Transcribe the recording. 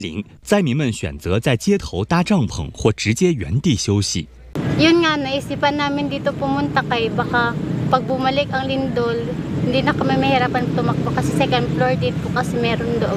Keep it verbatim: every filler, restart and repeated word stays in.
零，灾民们选择在街头搭帐篷或直接原地休息。 Yun nga, naisipan namin dito pumunta kay baka pag bumalik ang lindol, hindi na kami mahirapan tumakbo kasi second floor dito kasi meron doon.